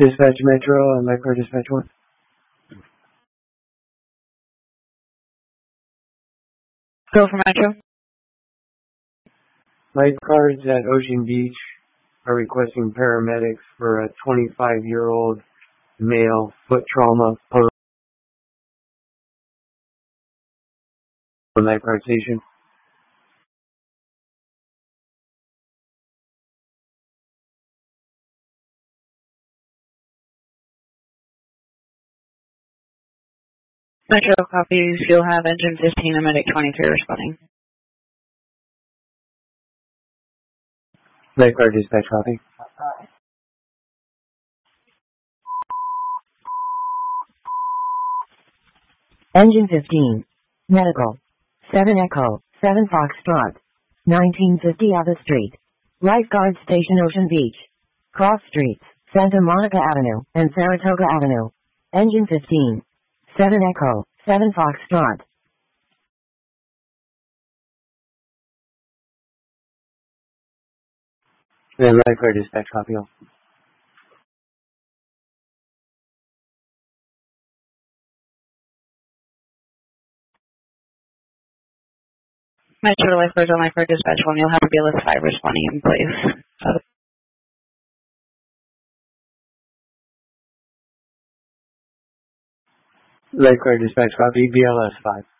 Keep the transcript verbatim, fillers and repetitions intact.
Dispatch Metro and Lifeguard Dispatch one. Go for Metro. Lifeguards at Ocean Beach are requesting paramedics for a twenty-five-year-old male foot trauma post lifeguard station. Metro copies. You'll have engine fifteen and medic twenty-three responding. Lifeguard Dispatch copy. Engine fifteen. Medical. seven Echo. seven Foxtrot. nineteen fifty Abbott Street. Lifeguard Station Ocean Beach. Cross Streets, Santa Monica Avenue, and Saratoga Avenue. Engine fifteen. seven Echo. seven Foxtrot. And Lifeguard Dispatch copy. Metro Lifeguards on Lifeguard Dispatch one. You'll have a B L S five responding in place. Uh, Lifeguard Dispatch copy. B L S five.